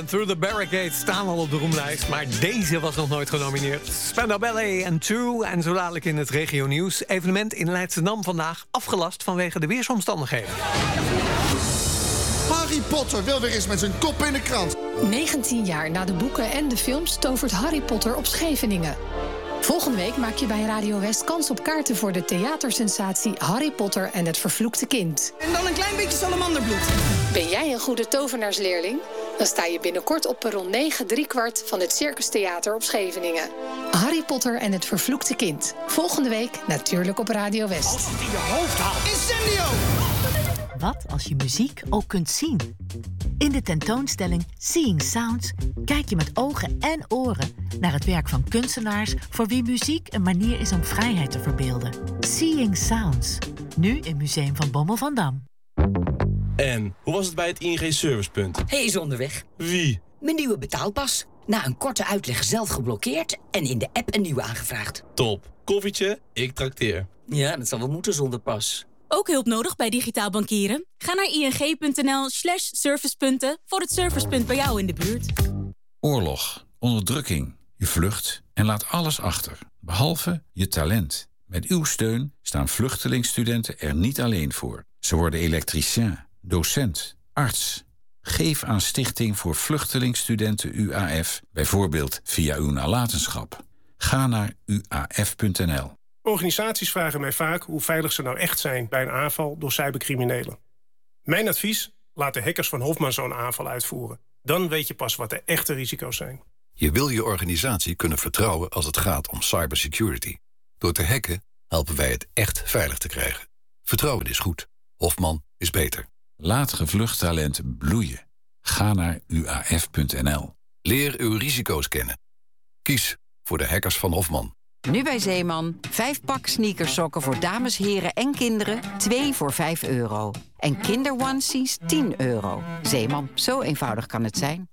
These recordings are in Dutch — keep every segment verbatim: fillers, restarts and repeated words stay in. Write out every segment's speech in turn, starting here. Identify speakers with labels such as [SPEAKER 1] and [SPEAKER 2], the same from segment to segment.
[SPEAKER 1] Through the Barricades staan al op de roemlijst, maar deze was nog nooit genomineerd. Spandau Ballet en Two, en zo dadelijk in het regio nieuws. Evenement in Leidschendam vandaag afgelast vanwege de weersomstandigheden.
[SPEAKER 2] Harry Potter wil weer eens met zijn kop in de krant.
[SPEAKER 3] negentien jaar na de boeken en de films tovert Harry Potter op Scheveningen. Volgende week maak je bij Radio West kans op kaarten voor de theatersensatie Harry Potter en het vervloekte kind.
[SPEAKER 4] En dan een klein beetje salamanderbloed.
[SPEAKER 3] Ben jij een goede tovenaarsleerling? Dan sta je binnenkort op perron negen driekwart van het Circus Theater op Scheveningen. Harry Potter en het vervloekte kind. Volgende week natuurlijk op Radio West.
[SPEAKER 4] Als het in je hoofd haalt. Incendio!
[SPEAKER 5] Wat als je muziek ook kunt zien? In de tentoonstelling Seeing Sounds kijk je met ogen en oren naar het werk van kunstenaars voor wie muziek een manier is om vrijheid te verbeelden. Seeing Sounds, nu in Museum van Bommel van Dam.
[SPEAKER 6] En hoe was het bij het I N G-servicepunt?
[SPEAKER 7] Hij is onderweg.
[SPEAKER 6] Wie?
[SPEAKER 7] Mijn nieuwe betaalpas. Na een korte uitleg zelf geblokkeerd en in de app een nieuwe aangevraagd.
[SPEAKER 6] Top. Koffietje, ik trakteer.
[SPEAKER 7] Ja, dat zal wel moeten zonder pas.
[SPEAKER 8] Ook hulp nodig bij digitaal bankieren? Ga naar ing.nl slash servicepunten voor het servicepunt bij jou in de buurt.
[SPEAKER 9] Oorlog, onderdrukking, je vlucht en laat alles achter, behalve je talent. Met uw steun staan vluchtelingstudenten er niet alleen voor. Ze worden elektricien, docent, arts. Geef aan Stichting voor Vluchtelingstudenten U A F, bijvoorbeeld via uw nalatenschap. Ga naar u a f punt n l.
[SPEAKER 10] Organisaties vragen mij vaak hoe veilig ze nou echt zijn bij een aanval door cybercriminelen. Mijn advies? Laat de hackers van Hofman zo'n aanval uitvoeren. Dan weet je pas wat de echte risico's zijn.
[SPEAKER 11] Je wil je organisatie kunnen vertrouwen als het gaat om cybersecurity. Door te hacken helpen wij het echt veilig te krijgen. Vertrouwen is goed. Hofman is beter.
[SPEAKER 9] Laat gevlucht talent bloeien. Ga naar u a f punt n l.
[SPEAKER 11] Leer uw risico's kennen. Kies voor de hackers van Hofman.
[SPEAKER 12] Nu bij Zeeman. Vijf pak sneakersokken voor dames, heren en kinderen. Twee voor vijf euro. En kinderonesies tien euro. Zeeman, zo eenvoudig kan het zijn.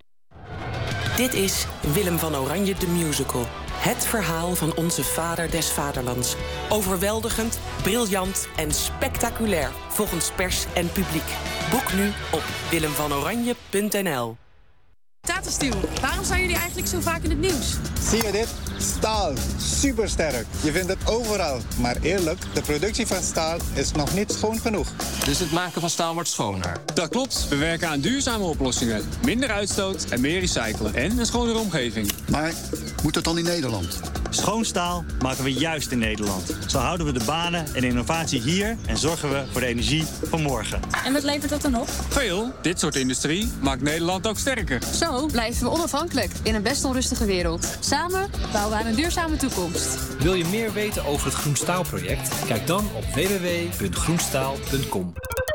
[SPEAKER 13] Dit is Willem van Oranje de Musical. Het verhaal van onze vader des vaderlands. Overweldigend, briljant en spectaculair. Volgens pers en publiek. Boek nu op willem van oranje punt n l.
[SPEAKER 14] Tata Steel, waarom zijn jullie eigenlijk zo vaak in het nieuws?
[SPEAKER 15] Zie je dit? Staal. Supersterk. Je vindt het overal. Maar eerlijk, de productie van staal is nog niet schoon genoeg.
[SPEAKER 16] Dus het maken van staal wordt schoner? Dat klopt. We werken aan duurzame oplossingen. Minder uitstoot en meer recyclen. En een schonere omgeving.
[SPEAKER 17] Maar moet het dan in Nederland?
[SPEAKER 18] Schoon staal maken we juist in Nederland. Zo houden we de banen en innovatie hier en zorgen we voor de energie van morgen.
[SPEAKER 14] En wat levert dat dan op?
[SPEAKER 16] Veel. Dit soort industrie maakt Nederland ook sterker.
[SPEAKER 14] Zo blijven we onafhankelijk in een best onrustige wereld. Samen bouwen we aan een duurzame toekomst.
[SPEAKER 19] Wil je meer weten over het Groen Staal-project? Kijk dan op w w w punt groenstaal punt com.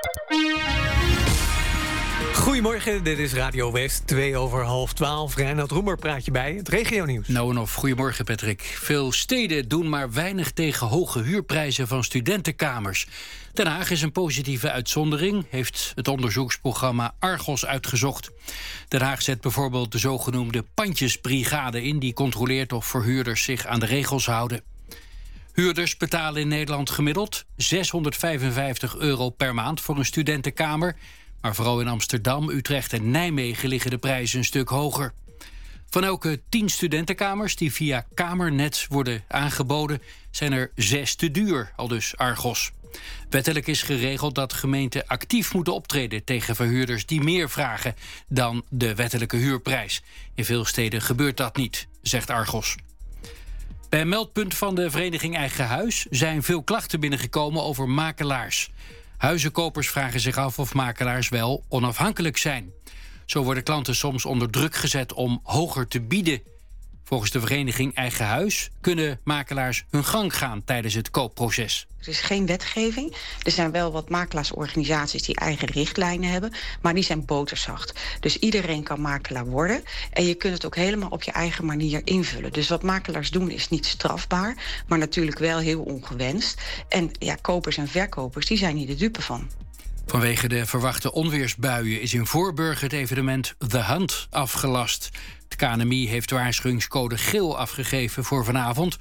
[SPEAKER 1] Goedemorgen, dit is Radio West, twee over half twaalf. Reinhard Roemer praat je bij, het regionieuws.
[SPEAKER 20] Nou en of, goedemorgen Patrick. Veel steden doen maar weinig tegen hoge huurprijzen van studentenkamers. Den Haag is een positieve uitzondering, heeft het onderzoeksprogramma Argos uitgezocht. Den Haag zet bijvoorbeeld de zogenoemde pandjesbrigade in, die controleert of verhuurders zich aan de regels houden. Huurders betalen in Nederland gemiddeld zeshonderdvijfenvijftig euro per maand voor een studentenkamer. Maar vooral in Amsterdam, Utrecht en Nijmegen liggen de prijzen een stuk hoger. Van elke tien studentenkamers die via Kamernet worden aangeboden, zijn er zes te duur, aldus Argos. Wettelijk is geregeld dat gemeenten actief moeten optreden tegen verhuurders die meer vragen dan de wettelijke huurprijs. In veel steden gebeurt dat niet, zegt Argos. Bij een meldpunt van de vereniging Eigen Huis zijn veel klachten binnengekomen over makelaars. Huizenkopers vragen zich af of makelaars wel onafhankelijk zijn. Zo worden klanten soms onder druk gezet om hoger te bieden. Volgens de vereniging Eigen Huis kunnen makelaars hun gang gaan tijdens het koopproces.
[SPEAKER 21] Er is geen wetgeving. Er zijn wel wat makelaarsorganisaties die eigen richtlijnen hebben, maar die zijn boterzacht. Dus iedereen kan makelaar worden en je kunt het ook helemaal op je eigen manier invullen. Dus wat makelaars doen is niet strafbaar, maar natuurlijk wel heel ongewenst. En ja, kopers en verkopers die zijn hier de dupe van.
[SPEAKER 20] Vanwege de verwachte onweersbuien is in Voorburg het evenement The Hunt afgelast. Het K N M I heeft waarschuwingscode geel afgegeven voor vanavond.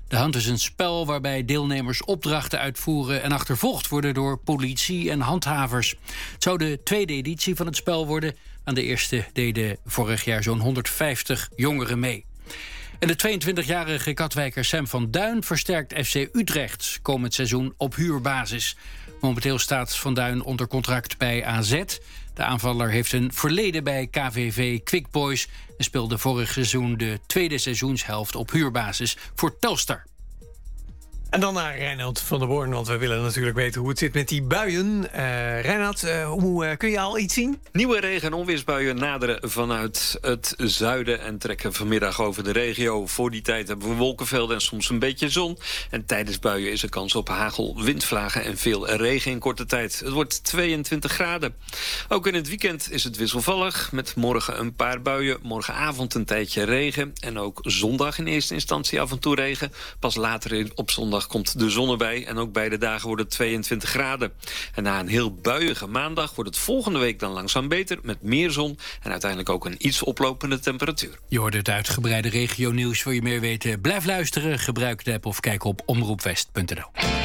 [SPEAKER 20] De Hand is een spel waarbij deelnemers opdrachten uitvoeren en achtervolgd worden door politie en handhavers. Het zou de tweede editie van het spel worden. Aan de eerste deden vorig jaar zo'n honderdvijftig jongeren mee. En de tweeëntwintigjarige Katwijker Sam van Duin versterkt F C Utrecht komend seizoen op huurbasis. Momenteel staat Van Duin onder contract bij A Z. De aanvaller heeft een verleden bij K V V Quick Boys en speelde vorig seizoen de tweede seizoenshelft op huurbasis voor Telstar.
[SPEAKER 1] En dan naar Reinoud van der Born, want we willen natuurlijk weten hoe het zit met die buien. Uh, Reinoud, uh, hoe uh, kun je al iets zien?
[SPEAKER 2] Nieuwe regen- en onweersbuien naderen vanuit het zuiden en trekken vanmiddag over de regio. Voor die tijd hebben we wolkenvelden en soms een beetje zon. En tijdens buien is er kans op hagel, windvlagen en veel regen in korte tijd. Het wordt tweeëntwintig graden. Ook in het weekend is het wisselvallig, met morgen een paar buien. Morgenavond een tijdje regen en ook zondag in eerste instantie af en toe regen. Pas later op zondag komt de zon erbij en ook beide dagen worden het tweeëntwintig graden. En na een heel buiige maandag wordt het volgende week dan langzaam beter met meer zon en uiteindelijk ook een iets oplopende temperatuur.
[SPEAKER 20] Je hoort het uitgebreide regionieuws. Wil je meer weten? Blijf luisteren, gebruik de app of kijk op omroepwest punt n l.